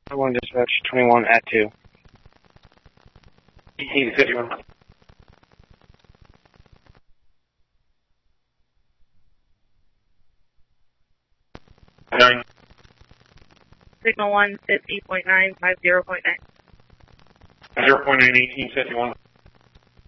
1 dispatch 21 at 2. 1851. 9. Signal 1, SIP 8.9, 50.9. 0.9, 1851.